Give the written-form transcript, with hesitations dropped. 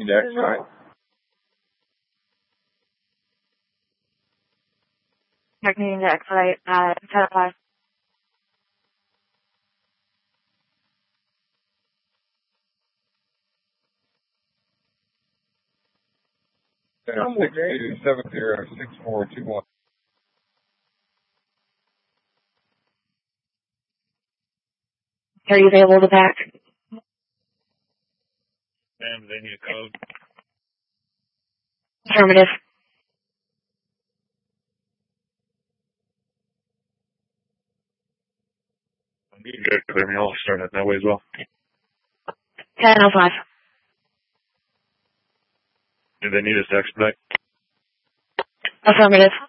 to expedite. Direct needing to expedite at 10:05. Center 6270-6421. Are you available to pack? Ma'am, they need a code. Affirmative. You can clear me. I'll start it that way as well. 10:05. Do they need us to expedite? Affirmative.